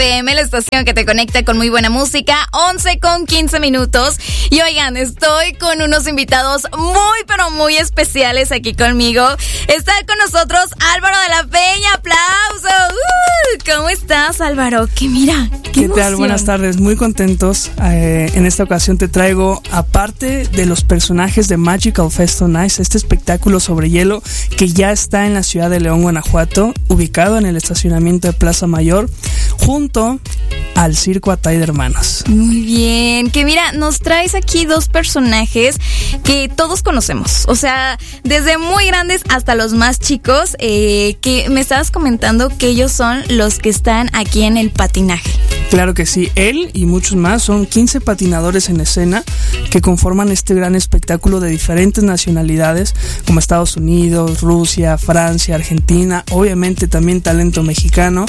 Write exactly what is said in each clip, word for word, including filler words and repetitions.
F M, la estación que te conecta con muy buena música, once con quince minutos. Y oigan, estoy con unos invitados muy, pero muy especiales aquí conmigo. Está con nosotros Álvaro de la Peña, aplausos. Uh, ¿Cómo estás, Álvaro? Que mira, qué, ¿Qué emoción. tal? Buenas tardes, muy contentos. Eh, en esta ocasión te traigo, aparte de los personajes de Magical Fest on Ice, este espectáculo sobre hielo que ya está en la ciudad de León, Guanajuato, ubicado en el estacionamiento de Plaza Mayor, junto al Circo Atay de Hermanos. Muy bien, que mira, nos traes aquí dos personajes que todos conocemos, o sea, desde muy grandes hasta los más chicos, eh, que me estabas comentando que ellos son los que están aquí en el patinaje. Claro que sí, él y muchos más son quince patinadores en escena que conforman este gran espectáculo de diferentes nacionalidades como Estados Unidos, Rusia, Francia, Argentina, obviamente también talento mexicano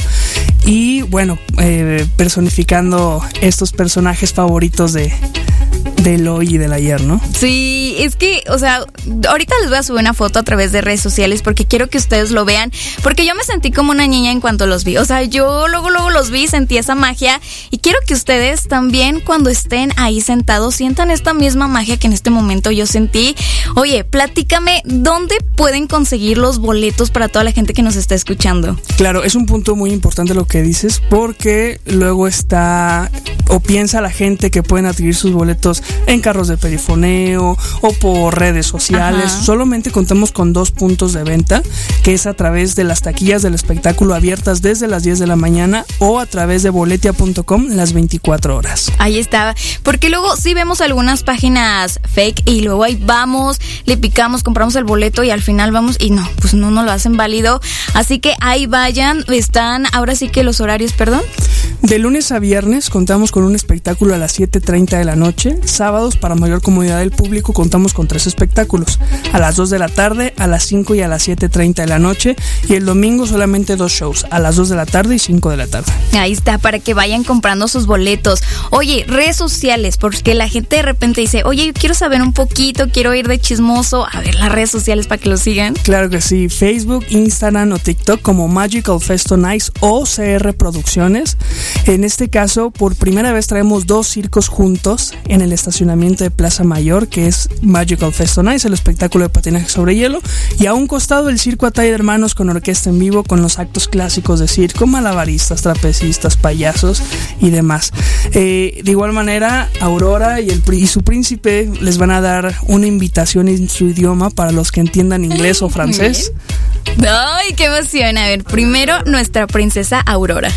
y bueno, eh, personificando estos personajes favoritos de del hoy y del ayer, ¿no? Sí, es que, o sea, ahorita les voy a subir una foto a través de redes sociales porque quiero que ustedes lo vean, porque yo me sentí como una niña en cuanto los vi, o sea, yo luego, luego los vi, sentí esa magia y quiero que ustedes también cuando estén ahí sentados sientan esta misma magia que en este momento yo sentí. Oye, platícame, ¿dónde pueden conseguir los boletos para toda la gente que nos está escuchando? Claro, es un punto muy importante lo que dices porque luego está o piensa la gente que pueden adquirir sus boletos en carros de perifoneo o por redes sociales. Ajá. Solamente contamos con dos puntos de venta, que es a través de las taquillas del espectáculo abiertas desde las diez de la mañana o a través de boletia punto com las veinticuatro horas. Ahí está, porque luego sí vemos algunas páginas fake y luego ahí vamos, le picamos, compramos el boleto y al final vamos y no, pues no nos lo hacen válido. Así que ahí vayan, están ahora sí que los horarios, perdón. De lunes a viernes contamos con un espectáculo a las siete treinta de la noche. Sábados, para mayor comodidad del público, contamos con tres espectáculos. A las dos de la tarde, a las cinco y a las siete treinta de la noche. Y el domingo solamente dos shows, a las dos de la tarde y cinco de la tarde. Ahí está, para que vayan comprando sus boletos. Oye, redes sociales, porque la gente de repente dice, oye, yo quiero saber un poquito, quiero ir de chismoso. A ver, las redes sociales para que lo sigan. Claro que sí, Facebook, Instagram o TikTok como Magical Fest on Ice o C R Producciones. En este caso, por primera vez traemos dos circos juntos en el estacionamiento de Plaza Mayor, que es Magical Fest on Ice, el espectáculo de patinaje sobre hielo, y a un costado el Circo Atay de Hermanos con orquesta en vivo, con los actos clásicos de circo, malabaristas, trapecistas, payasos y demás. Eh, de igual manera, Aurora y, el, y su príncipe les van a dar una invitación en su idioma para los que entiendan inglés o francés. ¡Ay, qué emoción! A ver, primero nuestra princesa Aurora.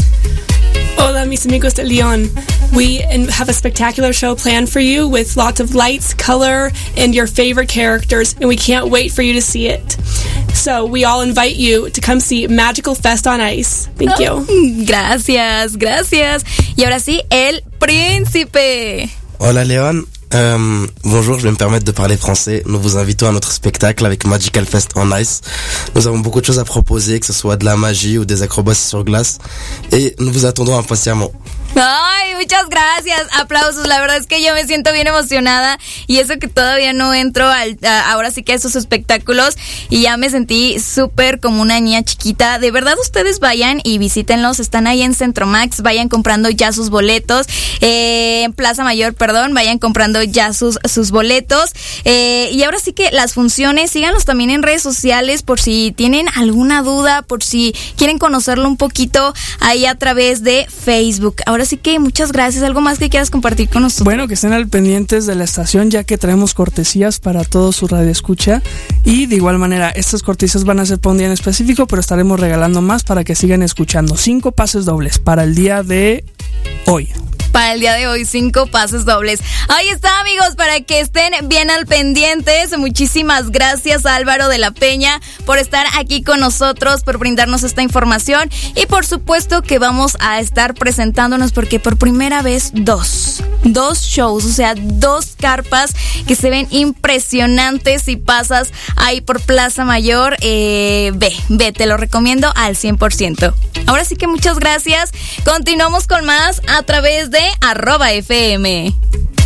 Hola, mis amigos de León. We have a spectacular show planned for you with lots of lights, color, and your favorite characters, and we can't wait for you to see it. So we all invite you to come see Magical Fest on Ice. Thank you. Gracias, gracias. Y ahora sí, el príncipe. Hola, Léon. Euh, bonjour, je vais me permettre de parler français. Nous vous invitons à notre spectacle avec Magical Fest on Ice. Nous avons beaucoup de choses à proposer, que ce soit de la magie ou des acrobaties sur glace. Et nous vous attendons impatiemment. Ay, muchas gracias, aplausos, la verdad es que yo me siento bien emocionada y eso que todavía no entro al, a, ahora sí que a esos espectáculos y ya me sentí súper como una niña chiquita. De verdad ustedes vayan y visítenlos, están ahí en Centromax, vayan comprando ya sus boletos, eh, en Plaza Mayor, perdón, vayan comprando ya sus, sus boletos, eh, y ahora sí que las funciones, síganlos también en redes sociales por si tienen alguna duda, por si quieren conocerlo un poquito ahí a través de Facebook. Ahora Así que muchas gracias. ¿Algo más que quieras compartir con nosotros? Bueno, que estén al pendientes de la estación, ya que traemos cortesías para todo su radioescucha. Y de igual manera, estas cortesías van a ser para un día en específico, pero estaremos regalando más para que sigan escuchando. Cinco pases dobles para el día de hoy. Para el día de hoy, cinco pases dobles. Ahí está, amigos, para que estén bien al pendientes. Muchísimas gracias a Álvaro de la Peña por estar aquí con nosotros, por brindarnos esta información. Y por supuesto que vamos a estar presentándonos porque por primera vez dos, dos shows, o sea, dos carpas que se ven impresionantes si pasas ahí por Plaza Mayor. Eh, ve, ve, te lo recomiendo al cien por ciento. Ahora sí que muchas gracias. Continuamos con más a través de arroba F M.